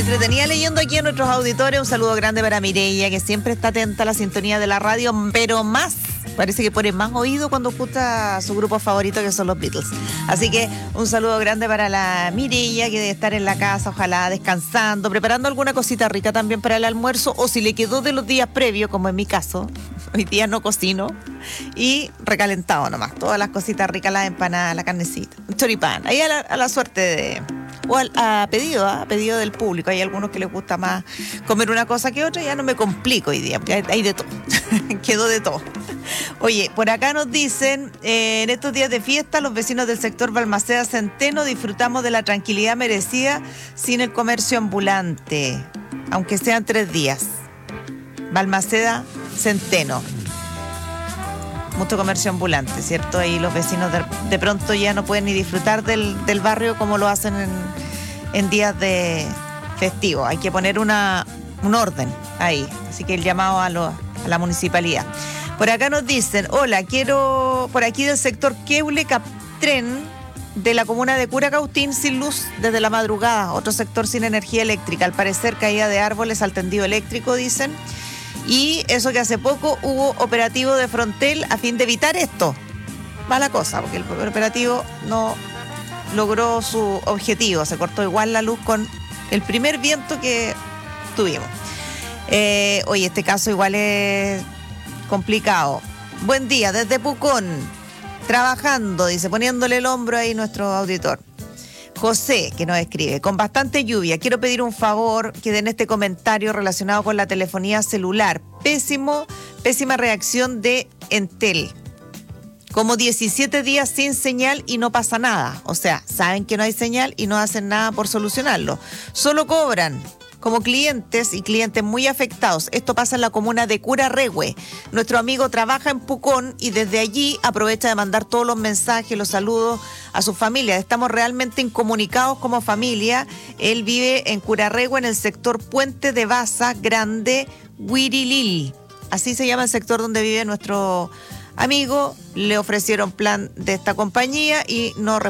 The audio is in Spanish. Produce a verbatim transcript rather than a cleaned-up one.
entretenida leyendo aquí a nuestros auditores. Un saludo grande para Mireia, que siempre está atenta a la sintonía de la radio, pero más, parece que pone más oído cuando escucha su grupo favorito, que son los Beatles. Así que un saludo grande para la Mireia, que debe estar en la casa, ojalá descansando, preparando alguna cosita rica también para el almuerzo, o si le quedó de los días previos, como en mi caso, hoy día no cocino, y recalentado nomás, todas las cositas ricas, las empanadas, la carnecita, un choripán, ahí a la, a la suerte de... o al, a pedido, a pedido del público. Hay algunos que les gusta más comer una cosa que otra, ya no me complico hoy día, porque hay, hay de todo, quedó de todo. Oye, por acá nos dicen, eh, en estos días de fiesta, los vecinos del sector Balmaceda Centeno disfrutamos de la tranquilidad merecida sin el comercio ambulante, aunque sean tres días. Balmaceda Centeno. Mucho comercio ambulante, ¿cierto? Ahí los vecinos de, de pronto ya no pueden ni disfrutar del, del barrio como lo hacen en, en días de festivo. Hay que poner una, un orden ahí. Así que el llamado a, lo, a la municipalidad. Por acá nos dicen, hola, quiero por aquí del sector Queule Captren de la comuna de Curacautín sin luz desde la madrugada. Otro sector sin energía eléctrica. Al parecer caída de árboles al tendido eléctrico, dicen. Y eso que hace poco hubo operativo de Frontel a fin de evitar esto. Mala cosa, porque el operativo no logró su objetivo. Se cortó igual la luz con el primer viento que tuvimos. Eh, oye, este caso igual es complicado. Buen día, desde Pucón, trabajando, dice, poniéndole el hombro ahí nuestro auditor. José, que nos escribe, con bastante lluvia, quiero pedir un favor que den este comentario relacionado con la telefonía celular. Pésimo, pésima reacción de Entel. Como diecisiete días sin señal y no pasa nada. O sea, saben que no hay señal y no hacen nada por solucionarlo. Solo cobran como clientes y clientes muy afectados. Esto pasa en la comuna de Curarrehue. Nuestro amigo trabaja en Pucón y desde allí aprovecha de mandar todos los mensajes, los saludos a su familia. Estamos realmente incomunicados como familia. Él vive en Curarrehue, en el sector Puente de Baza Grande, Huirilil. Así se llama el sector donde vive nuestro amigo. Le ofrecieron plan de esta compañía y no